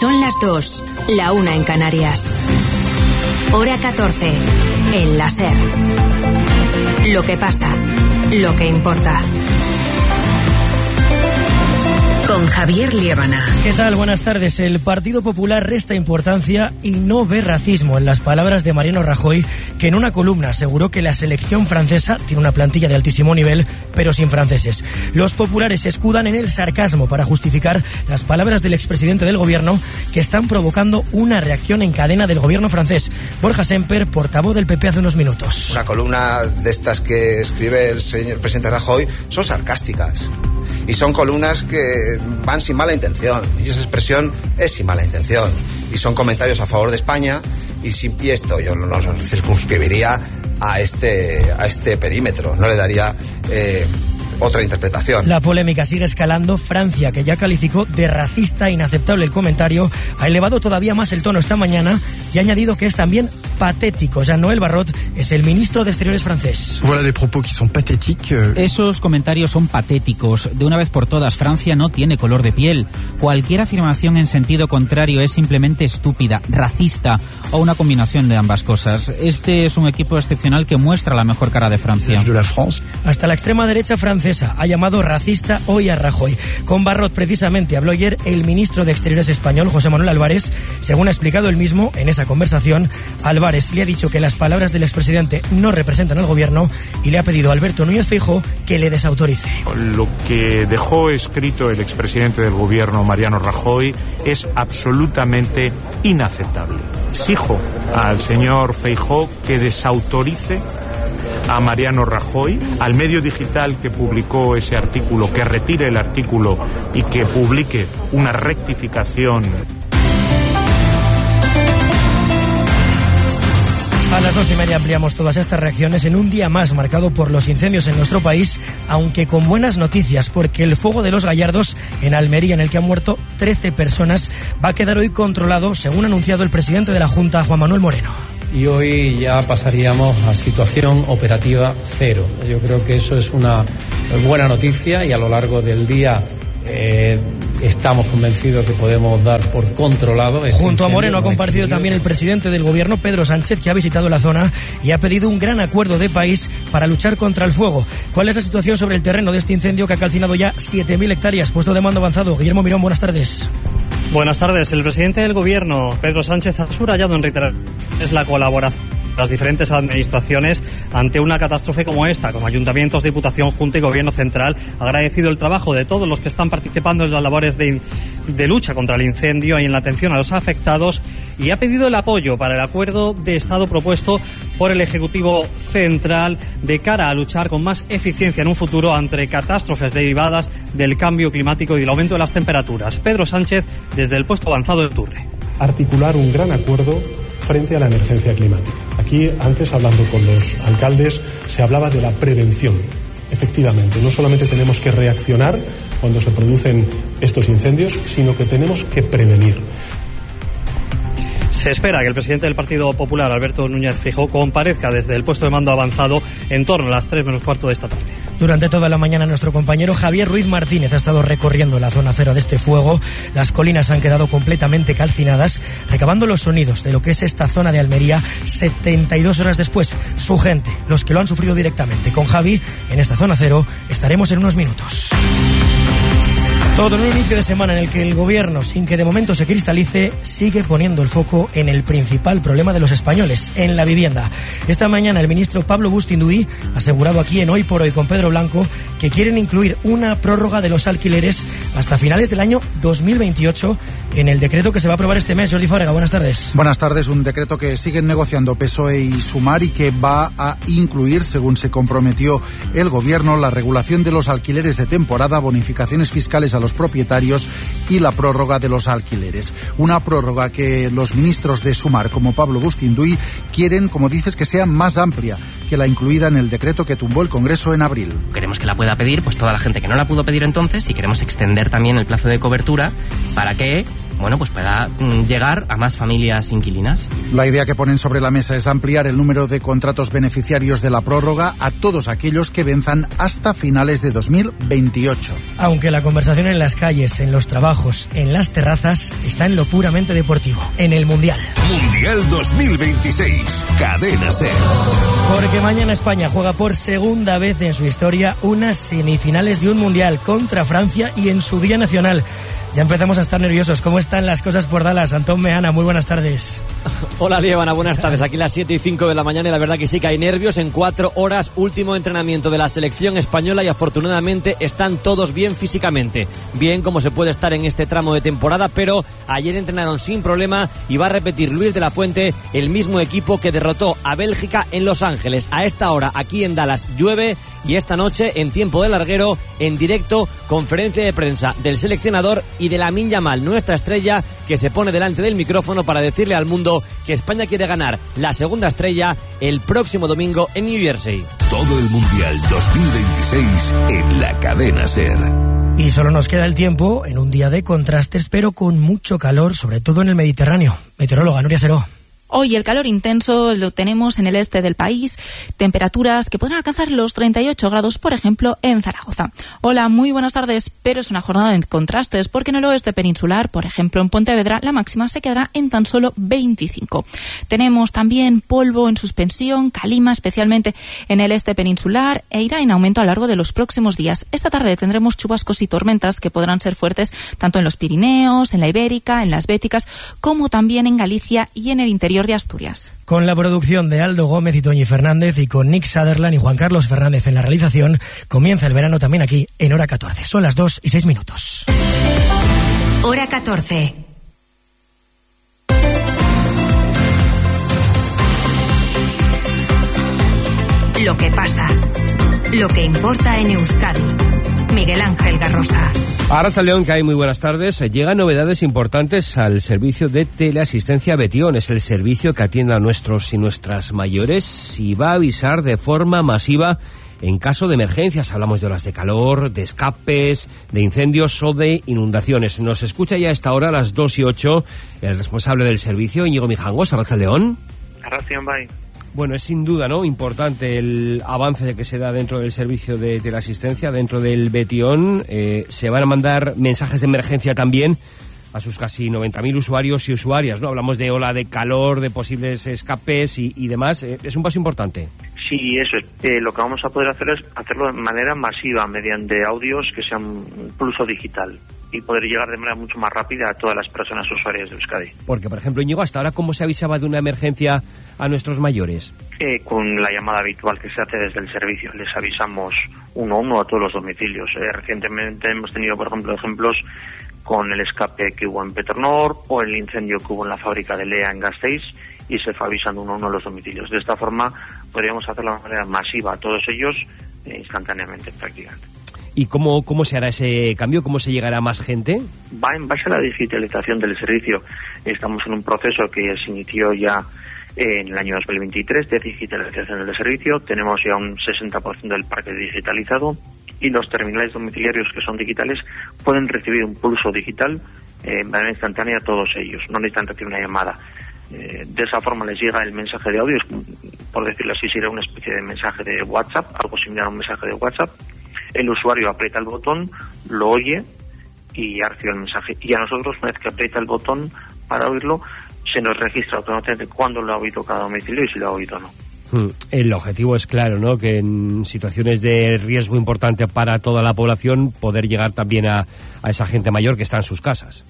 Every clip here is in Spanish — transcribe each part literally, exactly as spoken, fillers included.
Son las dos, la una en Canarias. Hora catorce, en la SER. Lo que pasa, lo que importa. Con Javier Liébana. ¿Qué tal? Buenas tardes. El Partido Popular resta importancia y no ve racismo en las palabras de Mariano Rajoy, que en una columna aseguró que la selección francesa tiene una plantilla de altísimo nivel, pero sin franceses. Los populares se escudan en el sarcasmo para justificar las palabras del expresidente del gobierno, que están provocando una reacción en cadena del gobierno francés. Borja Semper, portavoz del P P hace unos minutos. Una columna de estas que escribe el señor presidente Rajoy son sarcásticas. Y son columnas que van sin mala intención. Y esa expresión es sin mala intención. Y son comentarios a favor de España. Y, sin, y esto yo no lo circunscribiría a este, a este perímetro. No le daría eh, otra interpretación. La polémica sigue escalando. Francia, que ya calificó de racista e inaceptable el comentario, ha elevado todavía más el tono esta mañana y ha añadido que es también patético. Jean-Noël Barrot es el ministro de Exteriores francés. Voilà des propos qui sont pathétiques. Esos comentarios son patéticos. De una vez por todas, Francia no tiene color de piel. Cualquier afirmación en sentido contrario es simplemente estúpida, racista o una combinación de ambas cosas. Este es un equipo excepcional que muestra la mejor cara de Francia. De la France. Hasta la extrema derecha francesa ha llamado racista hoy a Rajoy. Con Barrot precisamente habló ayer el ministro de Exteriores español, José Manuel Álvarez. Según ha explicado él mismo en esa conversación, Álvarez le ha dicho que las palabras del expresidente no representan al gobierno y le ha pedido a Alberto Núñez Feijóo que le desautorice. Lo que dejó escrito el expresidente del gobierno, Mariano Rajoy, es absolutamente inaceptable. Exijo al señor Feijóo que desautorice a Mariano Rajoy, al medio digital que publicó ese artículo, que retire el artículo y que publique una rectificación. A las dos y media ampliamos todas estas reacciones en un día más marcado por los incendios en nuestro país, aunque con buenas noticias, porque el fuego de los Gallardos en Almería, en el que han muerto trece personas, va a quedar hoy controlado, según ha anunciado el presidente de la Junta, Juan Manuel Moreno. Y hoy ya pasaríamos a situación operativa cero. Yo creo que eso es una buena noticia y a lo largo del día eh, estamos convencidos que podemos dar por controlado. Este Junto a Moreno ha comparecido extendido. también el presidente del gobierno, Pedro Sánchez, que ha visitado la zona y ha pedido un gran acuerdo de país para luchar contra el fuego. ¿Cuál es la situación sobre el terreno de este incendio que ha calcinado ya siete mil hectáreas? Puesto de mando avanzado. Guillermo Mirón, buenas tardes. Buenas tardes. El presidente del gobierno, Pedro Sánchez, ha subrayado en reiteraciones la colaboración de las diferentes administraciones ante una catástrofe como esta, como ayuntamientos, diputación, junta y gobierno central. Ha agradecido el trabajo de todos los que están participando en las labores de, de lucha contra el incendio y en la atención a los afectados, y ha pedido el apoyo para el acuerdo de Estado propuesto por el Ejecutivo Central de cara a luchar con más eficiencia en un futuro ante catástrofes derivadas del cambio climático y del aumento de las temperaturas. Pedro Sánchez, desde el puesto avanzado de Turre. Articular un gran acuerdo frente a la emergencia climática. Aquí, antes, hablando con los alcaldes, se hablaba de la prevención. Efectivamente, no solamente tenemos que reaccionar cuando se producen estos incendios, sino que tenemos que prevenir. Se espera que el presidente del Partido Popular, Alberto Núñez Feijóo, comparezca desde el puesto de mando avanzado en torno a las tres menos cuarto de esta tarde. Durante toda la mañana nuestro compañero Javier Ruiz Martínez ha estado recorriendo la zona cero de este fuego. Las colinas han quedado completamente calcinadas, recabando los sonidos de lo que es esta zona de Almería setenta y dos horas después. Su gente, los que lo han sufrido directamente. Con Javi, en esta zona cero, estaremos en unos minutos. Todo en un inicio de semana en el que el gobierno, sin que de momento se cristalice, sigue poniendo el foco en el principal problema de los españoles, en la vivienda. Esta mañana el ministro Pablo Bustinduy ha asegurado aquí en Hoy por Hoy con Pedro Blanco que quieren incluir una prórroga de los alquileres hasta finales del año dos mil veintiocho en el decreto que se va a aprobar este mes. Jordi Fábrega, buenas tardes. Buenas tardes. Un decreto que siguen negociando P S O E y Sumar y que va a incluir, según se comprometió el gobierno, la regulación de los alquileres de temporada, bonificaciones fiscales a los propietarios y la prórroga de los alquileres. Una prórroga que los ministros de Sumar, como Pablo Bustinduy, quieren, como dices, que sea más amplia que la incluida en el decreto que tumbó el Congreso en abril. Queremos que la pueda pedir pues toda la gente que no la pudo pedir entonces, y queremos extender también el plazo de cobertura para que, bueno, pues pueda mm, llegar a más familias inquilinas. La idea que ponen sobre la mesa es ampliar el número de contratos beneficiarios de la prórroga a todos aquellos que venzan hasta finales de dos mil veintiocho. Aunque la conversación en las calles, en los trabajos, en las terrazas, está en lo puramente deportivo, en el Mundial. Mundial dos mil veintiséis, Cadena SER. Porque mañana España juega por segunda vez en su historia unas semifinales de un Mundial contra Francia y en su día nacional. Ya empezamos a estar nerviosos. ¿Cómo están las cosas por Dallas? Antón Meana, muy buenas tardes. Hola, Lievana, buenas tardes. Aquí las siete y cinco de la mañana y la verdad que sí que hay nervios. En cuatro horas, último entrenamiento de la selección española y afortunadamente están todos bien físicamente. Bien como se puede estar en este tramo de temporada, pero ayer entrenaron sin problema y va a repetir Luis de la Fuente el mismo equipo que derrotó a Bélgica en Los Ángeles. A esta hora, aquí en Dallas, llueve y esta noche, en tiempo de larguero, en directo, conferencia de prensa del seleccionador y de Lamine Yamal, nuestra estrella, que se pone delante del micrófono para decirle al mundo que España quiere ganar la segunda estrella el próximo domingo en New Jersey. Todo el Mundial dos mil veintiséis en la Cadena SER. Y solo nos queda el tiempo en un día de contrastes, pero con mucho calor, sobre todo en el Mediterráneo. Meteoróloga Nuria Seró. Hoy el calor intenso lo tenemos en el este del país, temperaturas que podrán alcanzar los treinta y ocho grados, por ejemplo, en Zaragoza. Hola, muy buenas tardes, pero es una jornada de contrastes, porque en el oeste peninsular, por ejemplo, en Pontevedra, la máxima se quedará en tan solo veinticinco. Tenemos también polvo en suspensión, calima, especialmente en el este peninsular, e irá en aumento a lo largo de los próximos días. Esta tarde tendremos chubascos y tormentas que podrán ser fuertes tanto en los Pirineos, en la Ibérica, en las Béticas, como también en Galicia y en el interior de Asturias. Con la producción de Aldo Gómez y Toñi Fernández y con Nick Sutherland y Juan Carlos Fernández en la realización, comienza el verano también aquí en Hora catorce. Son las dos y seis minutos. Hora catorce. Lo que pasa, lo que importa en Euskadi. Miguel Ángel Garrosa. Arratsaldeon, que hay muy buenas tardes. Llegan novedades importantes al servicio de teleasistencia Betión. Es el servicio que atiende a nuestros y nuestras mayores y va a avisar de forma masiva en caso de emergencias. Hablamos de olas de calor, de escapes, de incendios o de inundaciones. Nos escucha ya a esta hora, a las dos y ocho, el responsable del servicio, Íñigo Mijangos. Arratsaldeon. Arratsaldeon, bai. Bueno, es sin duda, ¿no?, importante el avance que se da dentro del servicio de teleasistencia, dentro del Betión. Eh, se van a mandar mensajes de emergencia también a sus casi noventa mil usuarios y usuarias, ¿no? Hablamos de ola de calor, de posibles escapes y, y demás. Eh, es un paso importante. Sí, eso es. Eh, lo que vamos a poder hacer es hacerlo de manera masiva, mediante audios que sean pulso digital, y poder llegar de manera mucho más rápida a todas las personas usuarias de Euskadi. Porque, por ejemplo, Íñigo, hasta ahora, ¿cómo se avisaba de una emergencia a nuestros mayores? Eh, con la llamada habitual que se hace desde el servicio. Les avisamos uno a uno a todos los domicilios. Eh, recientemente hemos tenido, por ejemplo, ejemplos con el escape que hubo en Petronor o el incendio que hubo en la fábrica de Lea en Gasteiz, y se fue avisando uno a uno a los domicilios. De esta forma podríamos hacerlo de manera masiva a todos ellos, eh, instantáneamente prácticamente. ¿Y cómo, cómo se hará ese cambio? ¿Cómo se llegará a más gente? Va en base a la digitalización del servicio. Estamos en un proceso que se inició ya en el año dos mil veintitrés de digitalización del servicio. Tenemos ya un sesenta por ciento del parque digitalizado y los terminales domiciliarios que son digitales pueden recibir un pulso digital eh, de manera instantánea a todos ellos. No necesitan recibir una llamada. Eh, de esa forma les llega el mensaje de audio, por decirlo así, sería una especie de mensaje de WhatsApp, algo similar a un mensaje de WhatsApp. El usuario aprieta el botón, lo oye y ya recibe el mensaje. Y a nosotros, una vez que aprieta el botón para oírlo, se nos registra automáticamente cuándo lo ha oído cada domicilio y si lo ha oído o no. El objetivo es claro, ¿no?, que en situaciones de riesgo importante para toda la población, poder llegar también a, a esa gente mayor que está en sus casas.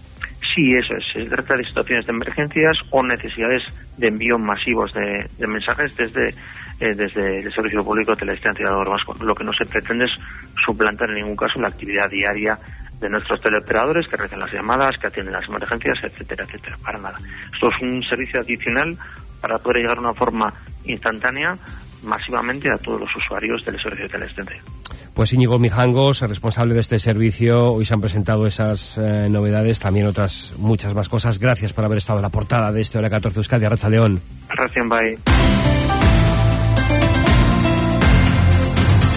Sí, eso es. Se trata de situaciones de emergencias o necesidades de envío masivos de, de mensajes desde eh, desde el Servicio Público de Teleasistencia de Gobierno Vasco. Lo que no se pretende es suplantar en ningún caso la actividad diaria de nuestros teleoperadores que realizan las llamadas, que atienden las emergencias, etcétera, etcétera. Para nada. Esto es un servicio adicional para poder llegar de una forma instantánea, masivamente, a todos los usuarios del Servicio de Teleasistencia. Pues Íñigo Mijangos, responsable de este servicio, hoy se han presentado esas eh, novedades, también otras muchas más cosas. Gracias por haber estado en la portada de este Hora catorce Euskadi. Arratsaldeon. Arratsaldeon, bai.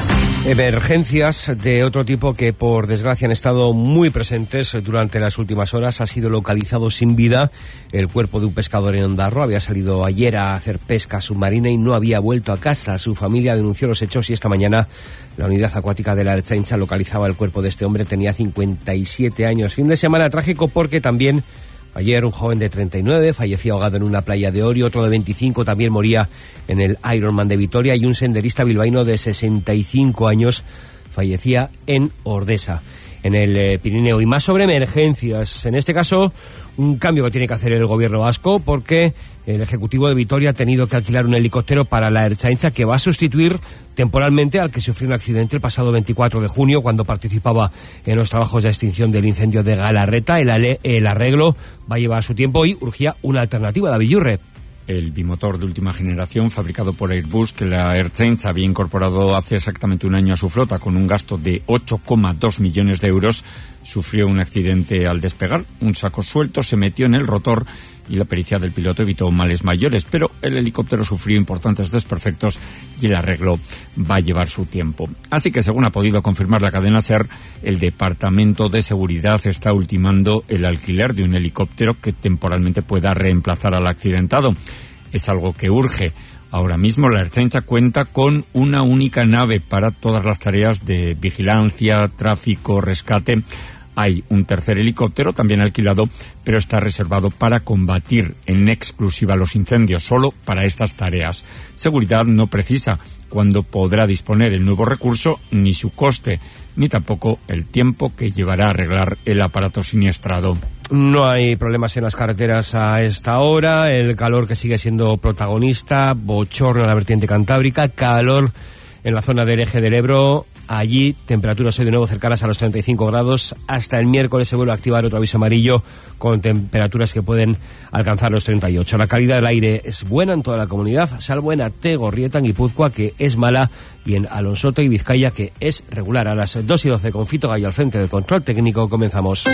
Emergencias de otro tipo que, por desgracia, han estado muy presentes durante las últimas horas. Ha sido localizado sin vida el cuerpo de un pescador en Ondarro. Había salido ayer a hacer pesca submarina y no había vuelto a casa. Su familia denunció los hechos y esta mañana la unidad acuática de la Ertzaintza localizaba el cuerpo de este hombre. Tenía cincuenta y siete años. Fin de semana trágico porque también ayer un joven de treinta y nueve fallecía ahogado en una playa de Orio, otro de veinticinco también moría en el Ironman de Vitoria y un senderista bilbaíno de sesenta y cinco años fallecía en Ordesa, en el eh, Pirineo. Y más sobre emergencias, en este caso un cambio que tiene que hacer el gobierno vasco porque el Ejecutivo de Vitoria ha tenido que alquilar un helicóptero para la Ertzaintza que va a sustituir temporalmente al que sufrió un accidente el pasado veinticuatro de junio cuando participaba en los trabajos de extinción del incendio de Galarreta. El, ale, el arreglo va a llevar su tiempo y urgía una alternativa. David Yurre. El bimotor de última generación fabricado por Airbus, que la Ertzaintza había incorporado hace exactamente un año a su flota con un gasto de ocho coma dos millones de euros, sufrió un accidente al despegar. Un saco suelto se metió en el rotor y la pericia del piloto evitó males mayores, pero el helicóptero sufrió importantes desperfectos y el arreglo va a llevar su tiempo. Así que, según ha podido confirmar la cadena SER, el Departamento de Seguridad está ultimando el alquiler de un helicóptero que temporalmente pueda reemplazar al accidentado. Es algo que urge. Ahora mismo la Ertzaintza cuenta con una única nave para todas las tareas de vigilancia, tráfico, rescate. Hay un tercer helicóptero también alquilado, pero está reservado para combatir en exclusiva los incendios, solo para estas tareas. Seguridad no precisa cuándo podrá disponer el nuevo recurso, ni su coste, ni tampoco el tiempo que llevará a arreglar el aparato siniestrado. No hay problemas en las carreteras a esta hora, el calor que sigue siendo protagonista, bochorno en la vertiente cantábrica, calor en la zona del eje del Ebro. Allí, temperaturas hoy de nuevo cercanas a los treinta y cinco grados. Hasta el miércoles se vuelve a activar otro aviso amarillo con temperaturas que pueden alcanzar los treinta y ocho. La calidad del aire es buena en toda la comunidad, salvo en Ategorrieta, en Guipúzcoa, que es mala, y en Alonsote y Vizcaya, que es regular. A las dos y doce con Fito Gallo al frente del control técnico, comenzamos.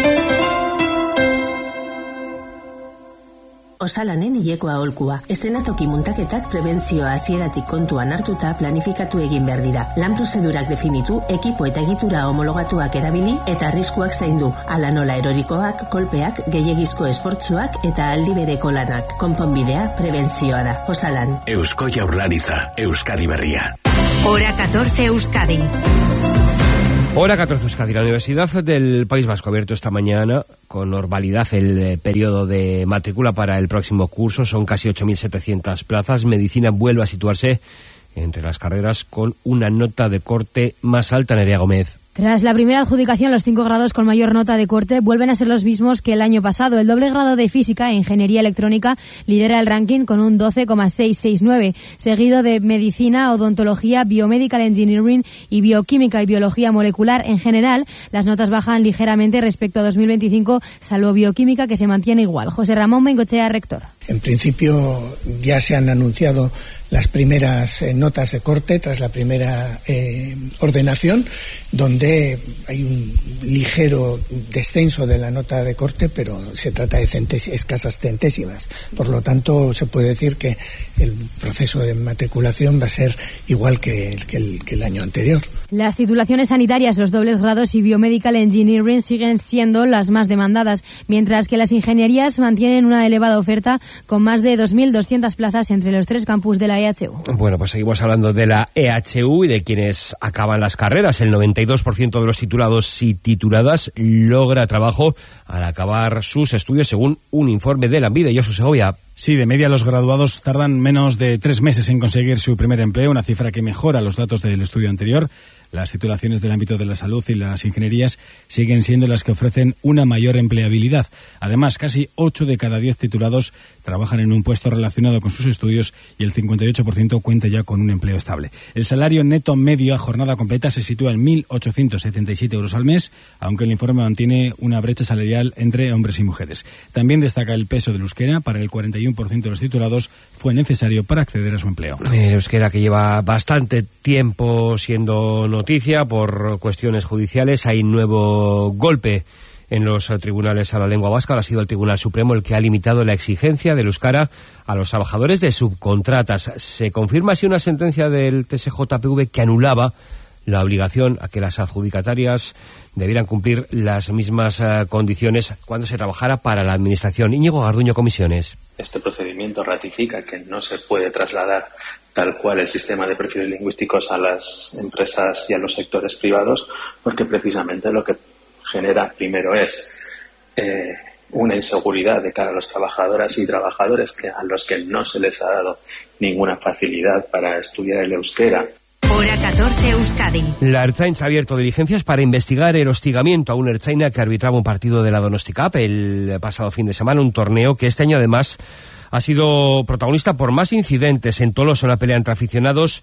Osalanen hileko aholkua. Eszenatoki muntaketak prebentzioa hasieratik kontuan hartuta planifikatu egin behar dira. Lan prozedurak definitu, ekipo eta egitura homologatuak erabili eta arriskuak zaindu. Hala nola erorikoak, kolpeak, gehiegizko esfortzuak eta aldi bereko lanak. Konponbidea prebentzioa da. Osalan. Eusko Jaurlaritza, Euskadi Berria. Hora catorce Euskadi. Hora catorce Euskadi. La Universidad del País Vasco ha abierto esta mañana con normalidad el eh, periodo de matrícula para el próximo curso. Son casi ocho mil setecientas plazas. Medicina vuelve a situarse entre las carreras con una nota de corte más alta. Nerea Gómez. Tras la primera adjudicación, los cinco grados con mayor nota de corte vuelven a ser los mismos que el año pasado. El doble grado de Física e Ingeniería Electrónica lidera el ranking con un doce coma seiscientos sesenta y nueve, seguido de Medicina, Odontología, Biomedical Engineering y Bioquímica y Biología Molecular. En general, las notas bajan ligeramente respecto a dos mil veinticinco, salvo Bioquímica, que se mantiene igual. José Ramón Bengochea, rector. En principio ya se han anunciado las primeras eh, notas de corte tras la primera eh, ordenación, donde hay un ligero descenso de la nota de corte, pero se trata de centés- escasas centésimas. Por lo tanto, se puede decir que el proceso de matriculación va a ser igual que el, que el, que el año anterior. Las titulaciones sanitarias, los dobles grados y Biomedical Engineering siguen siendo las más demandadas, mientras que las ingenierías mantienen una elevada oferta con más de dos mil doscientas plazas entre los tres campus de la E H U. Bueno, pues seguimos hablando de la E H U y de quienes acaban las carreras. El noventa y dos por ciento de los titulados y tituladas logra trabajo al acabar sus estudios, según un informe de Lanbide. Josu Segovia. Sí, de media los graduados tardan menos de tres meses en conseguir su primer empleo, una cifra que mejora los datos del estudio anterior. Las titulaciones del ámbito de la salud y las ingenierías siguen siendo las que ofrecen una mayor empleabilidad. Además, casi ocho de cada diez titulados trabajan en un puesto relacionado con sus estudios y el cincuenta y ocho por ciento cuenta ya con un empleo estable. El salario neto medio a jornada completa se sitúa en mil ochocientos setenta y siete euros al mes, aunque el informe mantiene una brecha salarial entre hombres y mujeres. También destaca el peso del euskera. Para el cuarenta y uno por ciento de los titulados fue necesario para acceder a su empleo. El euskera, que lleva bastante tiempo siendo noticia por cuestiones judiciales. Hay nuevo golpe en los tribunales a la lengua vasca. Ahora ha sido el Tribunal Supremo el que ha limitado la exigencia del euskara a los trabajadores de subcontratas. Se confirma así una sentencia del T S J P V que anulaba la obligación a que las adjudicatarias debieran cumplir las mismas uh, condiciones cuando se trabajara para la Administración. Íñigo Garduño, Comisiones. Este procedimiento ratifica que no se puede trasladar tal cual el sistema de perfiles lingüísticos a las empresas y a los sectores privados, porque precisamente lo que genera primero es eh, una inseguridad de cara a los trabajadoras y trabajadores que a los que no se les ha dado ninguna facilidad para estudiar el euskera. Hora catorce, Euskadi. La Ertzaintza ha abierto diligencias para investigar el hostigamiento a un ertzaina que arbitraba un partido de la Donosti Cup el pasado fin de semana, un torneo que este año además ha sido protagonista por más incidentes. En Tolosa, una pelea entre aficionados,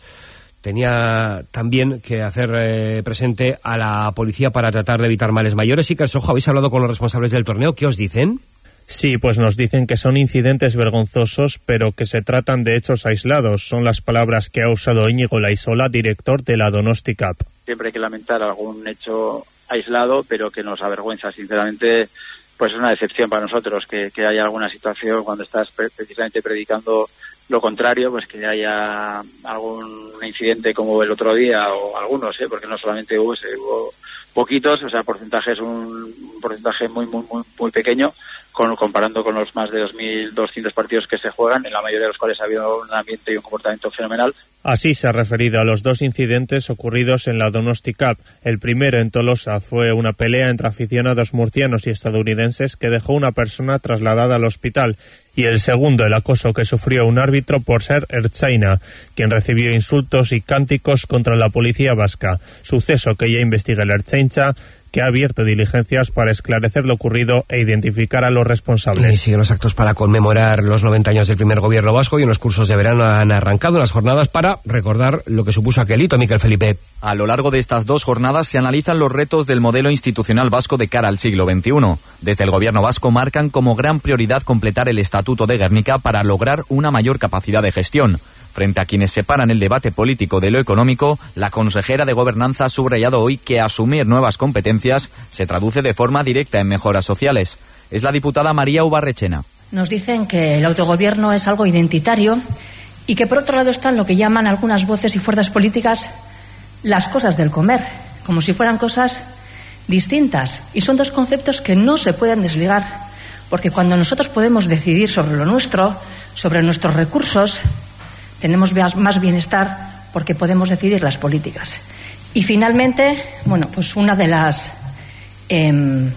tenía también que hacer eh, presente a la policía para tratar de evitar males mayores. Y que, ojo, habéis hablado con los responsables del torneo, ¿qué os dicen? Sí, pues nos dicen que son incidentes vergonzosos, pero que se tratan de hechos aislados. Son las palabras que ha usado Íñigo Laisola, director de la Donosti Cup. Siempre hay que lamentar algún hecho aislado, pero que nos avergüenza, sinceramente. Pues es una decepción para nosotros que, que haya alguna situación cuando estás pre- precisamente predicando lo contrario, pues que haya algún incidente como el otro día, o algunos, ¿eh? Porque no solamente hubo, se, hubo poquitos, o sea, porcentaje es un, un porcentaje muy, muy, muy, muy pequeño, con, comparando con los más de dos mil doscientos partidos que se juegan, en la mayoría de los cuales ha habido un ambiente y un comportamiento fenomenal. Así se ha referido a los dos incidentes ocurridos en la Donosti Cup. El primero en Tolosa fue una pelea entre aficionados murcianos y estadounidenses que dejó una persona trasladada al hospital. Y el segundo, el acoso que sufrió un árbitro por ser ertzaina, quien recibió insultos y cánticos contra la policía vasca. Suceso que ya investiga el Ertzaintza, que ha abierto diligencias para esclarecer lo ocurrido e identificar a los responsables. Y siguen los actos para conmemorar los noventa años del primer gobierno vasco, y en los cursos de verano han arrancado las jornadas para recordar lo que supuso aquel hito, Miquel Felipe. A lo largo de estas dos jornadas se analizan los retos del modelo institucional vasco de cara al siglo veintiuno. Desde el gobierno vasco marcan como gran prioridad completar el Estatuto de Gernika para lograr una mayor capacidad de gestión. Frente a quienes separan el debate político de lo económico, la consejera de Gobernanza ha subrayado hoy que asumir nuevas competencias se traduce de forma directa en mejoras sociales. Es la diputada María Ubarrechena. Nos dicen que el autogobierno es algo identitario y que por otro lado están lo que llaman algunas voces y fuerzas políticas las cosas del comer, como si fueran cosas distintas. Y son dos conceptos que no se pueden desligar, porque cuando nosotros podemos decidir sobre lo nuestro, sobre nuestros recursos, tenemos más bienestar porque podemos decidir las políticas. Y finalmente, bueno, pues una de las eh,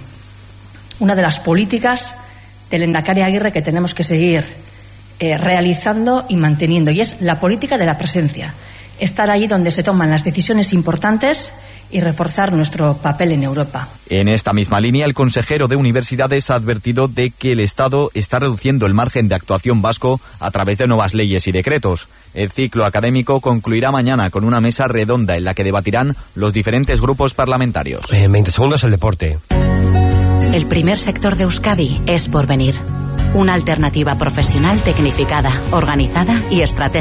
una de las políticas del Lehendakari Aguirre que tenemos que seguir eh, realizando y manteniendo, y es la política de la presencia. Estar allí donde se toman las decisiones importantes y reforzar nuestro papel en Europa. En esta misma línea, el consejero de Universidades ha advertido de que el Estado está reduciendo el margen de actuación vasco a través de nuevas leyes y decretos. El ciclo académico concluirá mañana con una mesa redonda en la que debatirán los diferentes grupos parlamentarios. En veinte segundos el deporte. El primer sector de Euskadi es Porvenir. Una alternativa profesional tecnificada, organizada y estratégica.